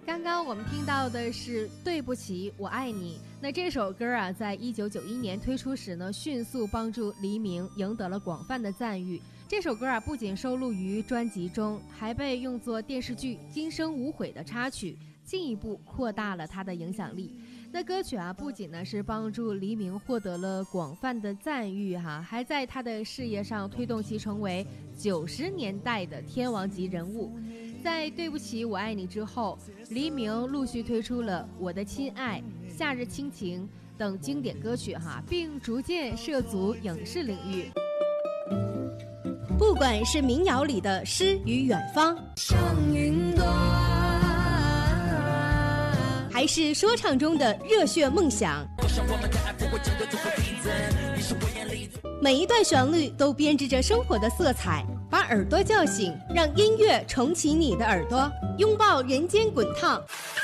刚刚我们听到的是《对不起，我爱你》。那这首歌啊，在1991年推出时呢，迅速帮助黎明赢得了广泛的赞誉。这首歌啊，不仅收录于专辑中，还被用作电视剧《今生无悔》的插曲，进一步扩大了它的影响力。那歌曲啊，不仅呢是帮助黎明获得了广泛的赞誉还在他的事业上推动其成为90年代的天王级人物。在《对不起，我爱你》之后，黎明陆续推出了《我的亲爱》《夏日亲情》等经典歌曲并逐渐涉足影视领域。 不管是民谣里的诗与远方，像云朵，还是说唱中的热血梦想，每一段旋律都编织着生活的色彩，把耳朵叫醒，让音乐重启你的耳朵，拥抱人间滚烫。